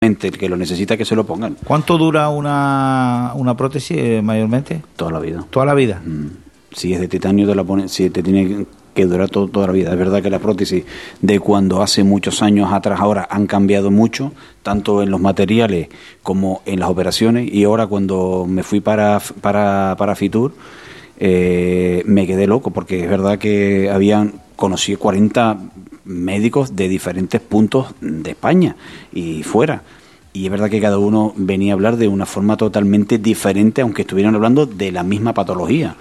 el que lo necesita que se lo pongan. ¿Cuánto dura una prótesis mayormente? Toda la vida. ¿Toda la vida? Si es de titanio te la ponen, si te tiene que durar toda la vida. Es verdad que las prótesis de cuando hace muchos años atrás ahora han cambiado mucho, tanto en los materiales como en las operaciones, y ahora cuando me fui para Fitur me quedé loco, porque es verdad que conocí 40 médicos de diferentes puntos de España y fuera, y es verdad que cada uno venía a hablar de una forma totalmente diferente, aunque estuvieran hablando de la misma patología.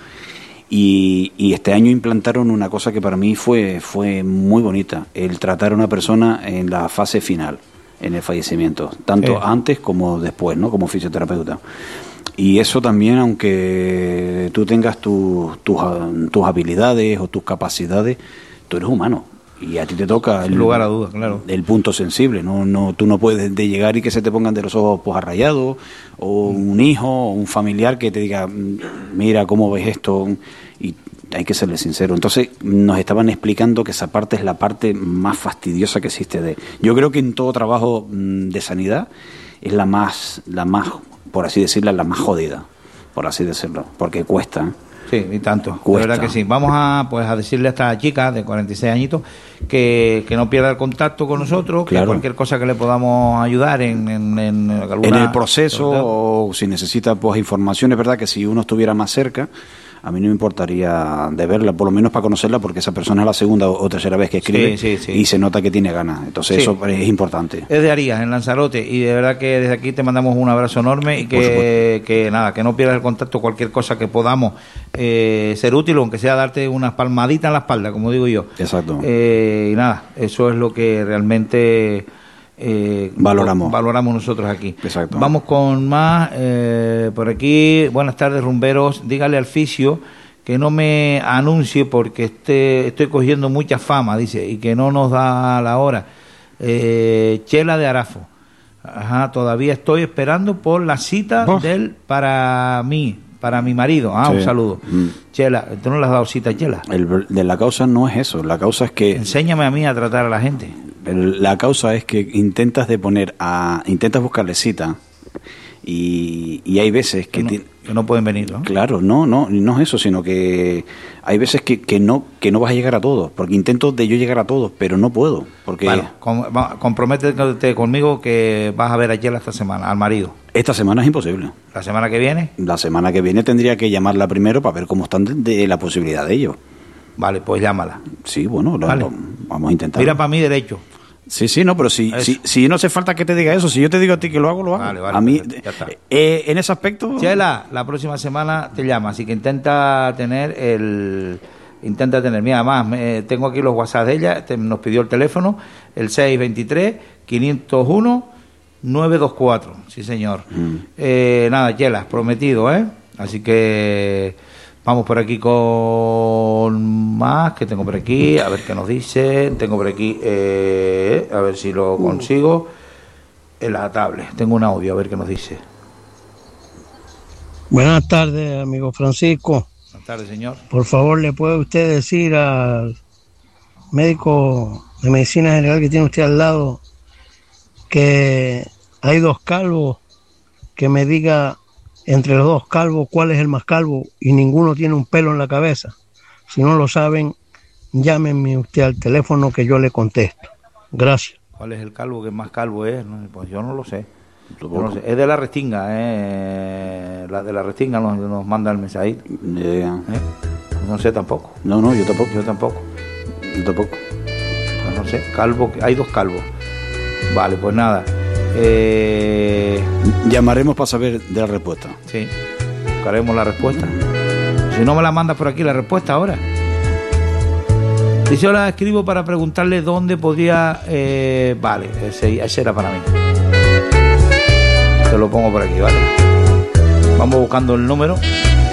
Y este año implantaron una cosa que para mí fue muy bonita, el tratar a una persona en la fase final, en el fallecimiento, tanto antes como después, ¿no? Como fisioterapeuta. Y eso también, aunque tú tengas tus habilidades o tus capacidades, tú eres humano. Y a ti te toca sin lugar a dudas, claro, el punto sensible. Tú no puedes de llegar y que se te pongan de los ojos pues arrayados, o un hijo o un familiar que te diga, mira cómo ves esto, y hay que serle sincero. Entonces nos estaban explicando que esa parte es la parte más fastidiosa que existe. Yo creo que en todo trabajo de sanidad es la más, por así decirlo, la más jodida, por así decirlo, porque cuesta. Sí, y tanto, de verdad que sí. Vamos a decirle a esta chica de 46 añitos que no pierda el contacto con nosotros, claro, que cualquier cosa que le podamos ayudar en el proceso, o si necesita pues información. Es verdad que si uno estuviera más cerca, a mí no me importaría de verla, por lo menos para conocerla, porque esa persona es la segunda o tercera vez que escribe, sí. Y se nota que tiene ganas. Entonces eso es importante. Es de Arías, en Lanzarote, y de verdad que desde aquí te mandamos un abrazo enorme, y que no pierdas el contacto. Cualquier cosa que podamos ser útil, aunque sea darte unas palmaditas en la espalda, como digo yo. Exacto. Y nada, eso es lo que realmente valoramos nosotros aquí. Exacto. Vamos con más por aquí. Buenas tardes, rumberos. Dígale al fisio que no me anuncie porque estoy cogiendo mucha fama, dice, y que no nos da la hora. Chela de Arafo. Ajá, todavía estoy esperando por la cita para mi marido. Sí. Un saludo. Chela, ¿tú no le has dado cita a Chela? De la causa no es eso. La causa es que... Enséñame a mí a tratar a la gente. La causa es que intentas buscarle cita, y hay veces que no pueden venir, ¿no? Claro, no es eso, sino que hay veces que no vas a llegar a todos, porque intento de yo llegar a todos, pero no puedo, porque... Bueno, comprométete conmigo que vas a ver a Chela esta semana, al marido. Esta semana es imposible. ¿La semana que viene? La semana que viene tendría que llamarla primero para ver cómo están de la posibilidad de ello. Vale, pues llámala. Sí, bueno, vamos a intentar. Mira para mí derecho. Sí, no, pero si no hace falta que te diga eso, si yo te digo a ti que lo hago, lo hago. Vale, a mí, ya está. En ese aspecto... Chela, la próxima semana te llama, así que intenta tener, mira, además, tengo aquí los WhatsApp de ella, nos pidió el teléfono, el 623-501-924, sí señor. Nada, Chela, prometido, así que... Vamos por aquí con más, que tengo por aquí, a ver qué nos dice. Tengo por aquí, a ver si lo consigo, en la tablet. Tengo un audio, a ver qué nos dice. Buenas tardes, amigo Francisco. Buenas tardes, señor. Por favor, ¿le puede usted decir al médico de medicina general que tiene usted al lado que hay 2 calvos, que me diga entre los 2 calvos cuál es el más calvo, y ninguno tiene un pelo en la cabeza? Si no lo saben, llámenme usted al teléfono que yo le contesto. Gracias. ¿Cuál es el calvo que más calvo es? No, pues yo no lo sé. Es de la Restinga, la de la Restinga nos manda el mensaje. No sé tampoco. No, yo tampoco. Yo tampoco. Pues no sé, calvo, hay 2 calvos. Vale, pues nada. Llamaremos para saber de la respuesta. Sí, buscaremos la respuesta. Si no me la mandas por aquí la respuesta ahora. Dice, ahora escribo para preguntarle dónde podía... vale, ese era para mí. Te lo pongo por aquí, ¿vale? Vamos buscando el número.